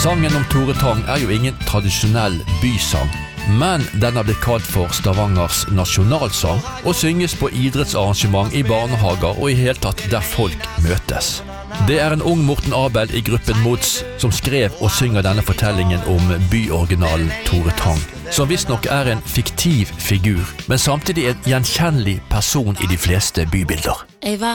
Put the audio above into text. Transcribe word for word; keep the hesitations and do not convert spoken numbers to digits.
Sangen om Tore Tang er jo ingen tradisjonell bysang, men den har blitt kalt for Stavangers nasjonalsang og synges på idrettsarrangement i barnehager og i hele tatt der folk møtes. Det er en ung Morten Abel i gruppen Mods som skrev og synger denne fortellingen om byoriginalen Tore Tang, som visstnok er en fiktiv figur, men samtidig en gjenkjennelig person i de fleste bybilder.